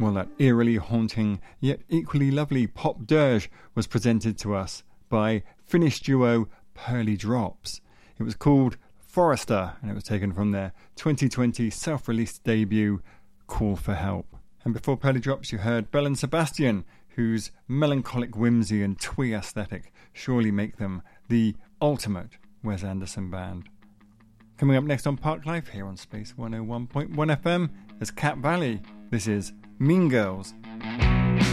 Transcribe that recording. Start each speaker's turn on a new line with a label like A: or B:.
A: Well, that eerily haunting yet equally lovely pop dirge was presented to us by Finnish duo Pearly Drops. It was called Forester, and it was taken from their 2020 self-released debut Call for Help. And before Pearly Drops you heard Belle and Sebastian, whose melancholic whimsy and twee aesthetic surely make them the ultimate Wes Anderson band. Coming up next on Park Life here on Space 101.1 FM is Cat Valley. This is Mean Girls.